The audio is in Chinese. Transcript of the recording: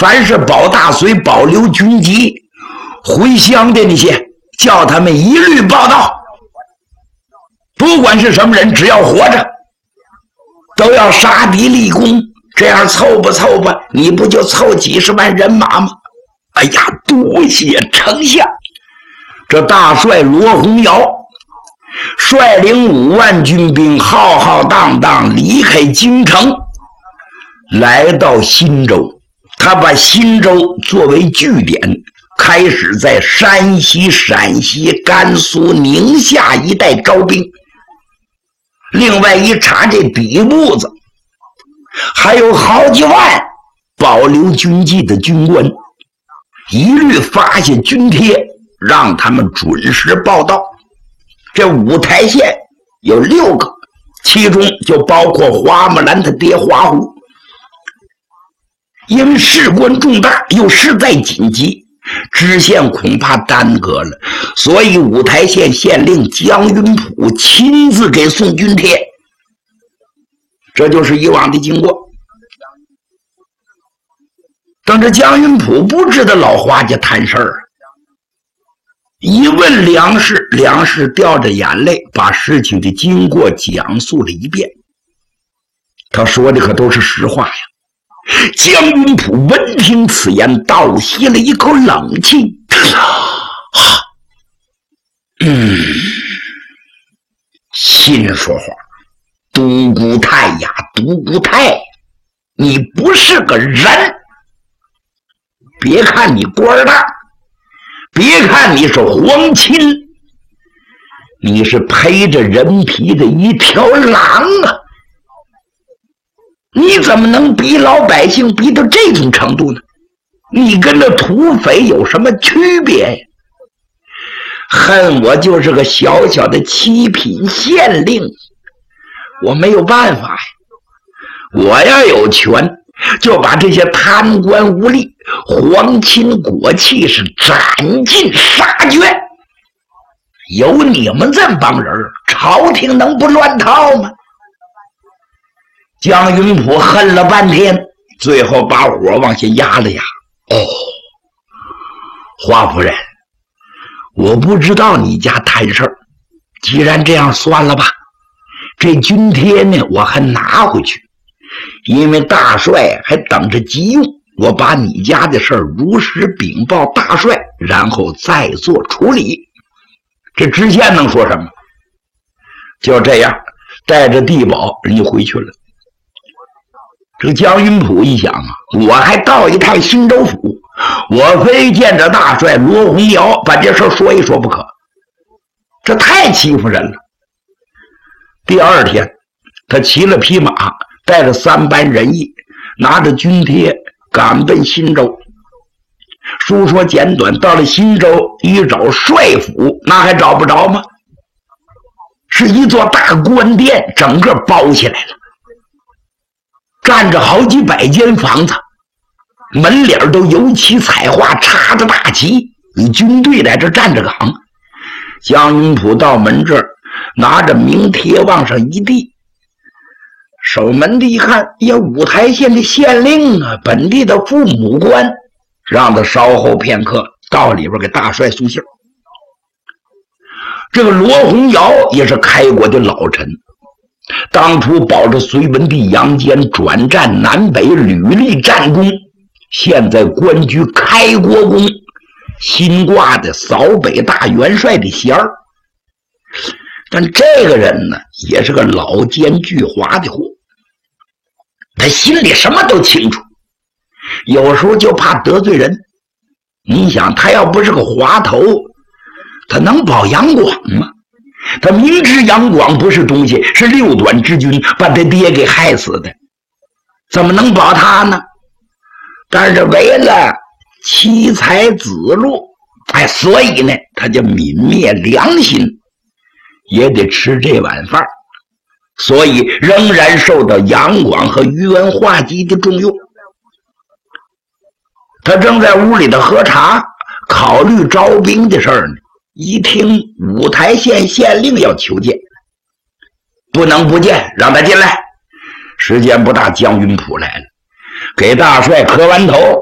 凡是保大隋、保留军籍回乡的那些，叫他们一律报到。不管是什么人，只要活着，都要杀敌立功。这样凑吧凑吧，你不就凑几十万人马吗？哎呀，多谢丞相！这大帅罗洪尧率领5万军兵，浩浩荡荡离开京城，来到新州。他把新州作为据点，开始在山西、陕西、甘肃、宁夏一带招兵。另外一查这底部子，还有好几万保留军纪的军官，一律发下军帖，让他们准时报到。这五台县有6个，其中就包括花木兰他爹花虎。因为事关重大，又实在紧急，知县恐怕耽搁了，所以五台县县令江云普亲自给送军帖。这就是以往的经过。等着江云普不知道老花家谈事儿，一问梁氏，梁氏掉着眼泪把事情的经过讲述了一遍。他说的可都是实话呀。江云普闻听此言，倒吸了一口冷气。心说话，独孤泰呀，独孤泰，你不是个人。别看你官大，别看你是皇亲，你是披着人皮的一条狼啊！你怎么能逼老百姓逼到这种程度呢？你跟这土匪有什么区别呀？恨我就是个小小的7品县令，我没有办法呀。我要有权，就把这些贪官污吏、皇亲国戚是斩尽杀绝。有你们这帮人，朝廷能不乱套吗？江云普恨了半天，最后把火往下压了压。华夫人，我不知道你家谈事儿，既然这样，算了吧。这军帖呢，我还拿回去，因为大帅还等着急用。我把你家的事儿如实禀报大帅，然后再做处理。这知县能说什么？就这样，带着地保人就回去了。这个江云普一想啊，我还到一趟新州府，我非见着大帅罗洪尧把这事说一说不可，这太欺负人了。第二天，他骑了匹马，带着3班人役，拿着军帖赶奔新州。书说简短，到了新州一找帅府，那还找不着吗？是一座大官殿，整个包起来了，站着好几百间房子，门脸都油漆彩画，插着大旗，军队在这站着岗。江云普到门这儿，拿着名帖往上一递，守门的一看，也五台县的县令啊，本地的父母官，让他稍后片刻，到里边给大帅送信。这个罗洪尧也是开国的老臣，当初保着隋文帝杨坚转战南北，屡立战功，现在官居开国公，新挂的扫北大元帅的衔儿。但这个人呢，也是个老奸巨猾的货，他心里什么都清楚，有时候就怕得罪人。你想，他要不是个滑头，他能保杨广吗？他明知杨广不是东西，是6短之君，把他爹给害死的，怎么能保他呢？但是为了妻财子禄，所以呢，他就泯灭良心，也得吃这碗饭，所以仍然受到杨广和宇文化及的重用。他正在屋里的喝茶，考虑招兵的事儿呢，一听五台县县令要求见，不能不见，让他进来。时间不大，江云普来了，给大帅磕完头，